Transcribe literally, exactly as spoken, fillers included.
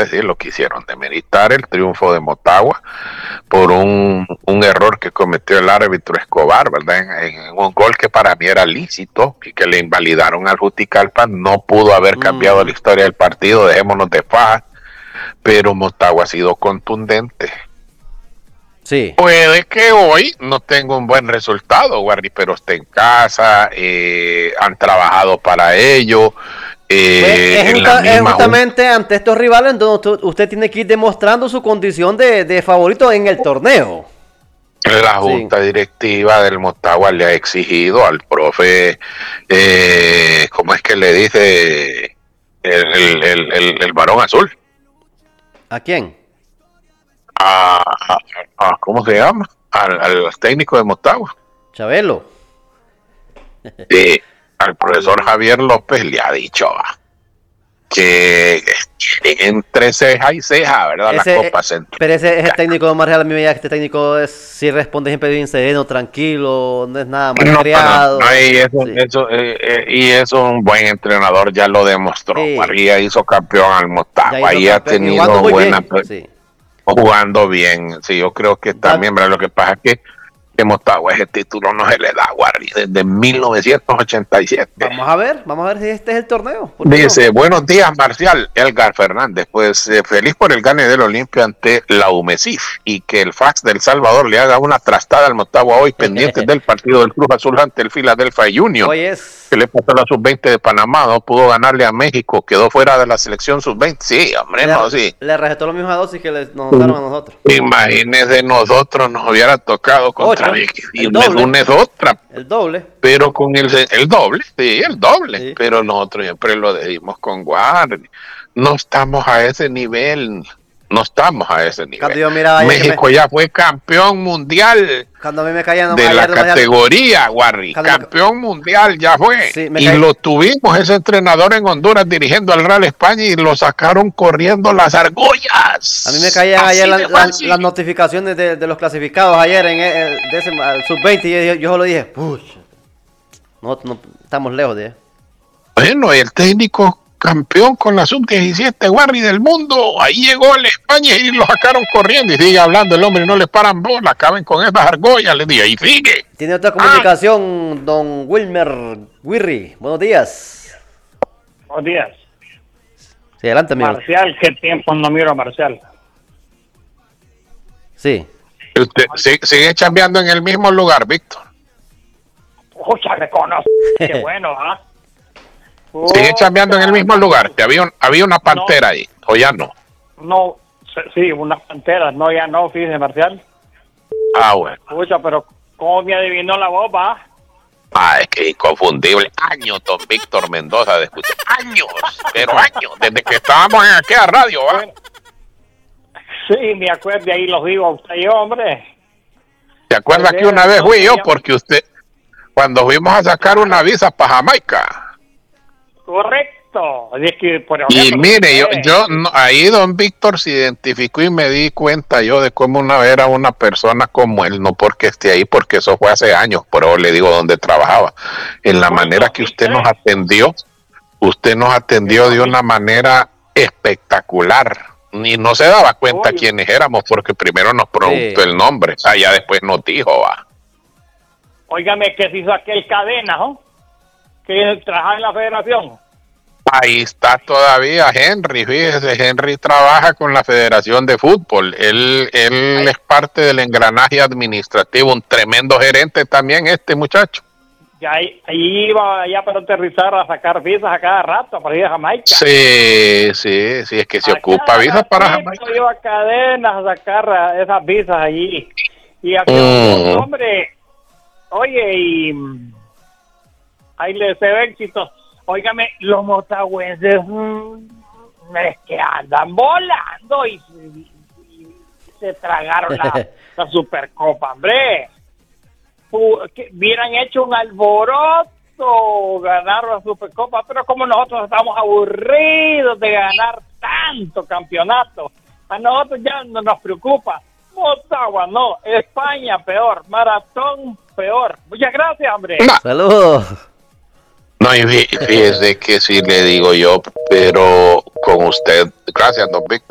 decirlo, quisieron demeritar el triunfo de Motagua por un, un error que cometió el árbitro Escobar, ¿verdad? En, en un gol que para mí era lícito y que le invalidaron al Juticalpa. No pudo haber cambiado mm. la historia del partido, dejémonos de faja, pero Motagua ha sido contundente. Sí. Puede que hoy no tenga un buen resultado, Warri, pero está en casa, eh, han trabajado para ello. Eh, pues es, justa, es justamente un... ante estos rivales donde usted tiene que ir demostrando su condición de, de favorito en el torneo. La junta sí. directiva del Motagua le ha exigido al profe, eh, ¿cómo es que le dice el, el, el, el, el varón azul? ¿A quién? A, a, a, ¿Cómo se llama? Al, al técnico de Motagua. Chabelo. Sí, al profesor Javier López le ha dicho que entre ceja y ceja, ¿verdad? Ese, la Copa Central. Pero ese es el técnico de Marcial. A mí me dice que este técnico es, sí responde siempre bien sereno, tranquilo, no es nada malcriado. No, no, no, y, eso, sí. eso, eh, eh, y eso un buen entrenador, ya lo demostró. Sí. María hizo campeón al Motagua y ha tenido buena bien, sí. jugando bien. Sí, yo creo que también, ¿verdad? Lo que pasa es que que Motagua ese título no se le da, Warri, desde mil novecientos ochenta y siete. Vamos a ver, vamos a ver si este es el torneo. Dice, no? Buenos días, Marcial, Elgar Fernández. Pues eh, feliz por el gane del Olimpia ante la UMESIF y que el Fax del Salvador le haga una trastada al Motagua hoy, pendientes del partido del Cruz Azul ante el Philadelphia Union. Hoy es... Que le pasó a la sub veinte de Panamá, no pudo ganarle a México, quedó fuera de la selección sub veinte. Sí, hombre, le, no, sí. Le recetó la misma dosis que le, nos notaron a nosotros. Imagínese, nosotros nos hubiera tocado contra México. Y el doble. Una es otra. El doble. Pero con el, el doble, sí, el doble. Sí. Pero nosotros siempre lo decimos con Warri. No estamos a ese nivel. No estamos a ese nivel. Yo miraba México me... ya fue campeón mundial Cuando a mí me caían de la categoría, Warri. Campeón me... mundial ya fue. Sí, y caí... lo tuvimos, ese entrenador en Honduras dirigiendo al Real España y lo sacaron corriendo las argollas. A mí me caían ayer las la, la notificaciones de, de los clasificados ayer en el, de ese sub veinte y yo, yo solo dije, pucha, no, no, estamos lejos de él. Bueno, y el técnico campeón con la sub diecisiete, Warri, del mundo. Ahí llegó el España y lo sacaron corriendo. Y sigue hablando el hombre, no le paran bola. Acaben con esas argollas, le dije. Y sigue. Tiene otra comunicación, ah. don Wilmer Wirri. Buenos días. Buenos días. Sí, adelante, amigo. Marcial, ¿qué tiempo no miro a Marcial? Sí. Usted sigue, sigue chambeando en el mismo lugar, Víctor. Pucha, me conoce. Qué bueno, ¿ah? ¿eh? Sigue chambeando en el mismo lugar, que había, un, había una pantera no, ahí, o ya no. No, sí, unas panteras, no, ya no, fíjese, Marcial. Ah, bueno. Pucha, pero ¿cómo me adivinó la voz, va? Ah, es que inconfundible. Años, don Víctor Mendoza, de escuchar. Años, pero años, desde que estábamos en aquella radio, ¿va? Sí, me acuerdo, ahí los digo a usted y yo, hombre. ¿Se acuerda que una vez fui yo? Porque usted, cuando fuimos a sacar una visa para Jamaica. Correcto. Es que por y mire, yo, yo no, ahí don Víctor se identificó y me di cuenta yo de cómo una era una persona como él, no porque esté ahí, porque eso fue hace años, pero le digo dónde trabajaba. En la manera que usted nos atendió, usted nos atendió de una manera espectacular. Ni no se daba cuenta Oye. quiénes éramos, porque primero nos preguntó sí. el nombre, allá después nos dijo, va. Óigame, que se hizo aquel cadena, ¿no? Que trabaja en la federación. Ahí está todavía Henry, fíjese, Henry trabaja con la Federación de Fútbol, él, él es parte del engranaje administrativo, un tremendo gerente también este muchacho. Ya ahí, ahí iba allá para aterrizar a sacar visas a cada rato para ir a Jamaica. Sí, sí, sí, es que se Acá ocupa visas para Jamaica. Yo iba a cadenas a sacar esas visas allí. Y aquí, mm. hombre, oye, y ahí les deseo éxito. Óigame, los motagüenses mmm, es que andan volando y, y, y se tragaron la, la Supercopa, hombre. Uh, que hubieran hecho un alboroto, ganar la Supercopa, pero como nosotros estamos aburridos de ganar tanto campeonato, a nosotros ya no nos preocupa. Motagua no, España peor, Maratón peor. Muchas gracias, hombre. No. Saludos. No, y fíjese que sí le digo yo, pero con usted, gracias, don Víctor.